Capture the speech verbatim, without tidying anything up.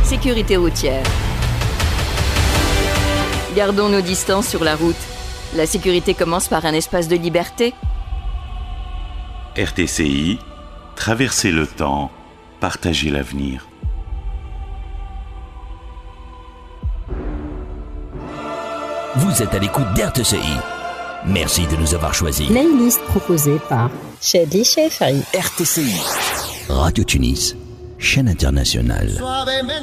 Sécurité routière. Gardons nos distances sur la route. La sécurité commence par un espace de liberté. R T C I, traverser le temps, partager l'avenir. Vous êtes à l'écoute d'R T C I. Merci de nous avoir choisis. Playlist proposée par Shadi Shefari. R T C I. Radio Tunis, chaîne internationale.